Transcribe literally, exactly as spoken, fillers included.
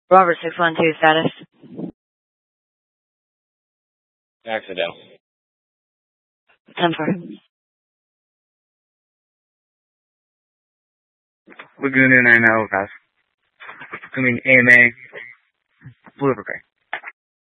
Robert six one two, status. Accidental. ten four. Laguna nine oh, pass. Assuming A M A, Blue River Gray.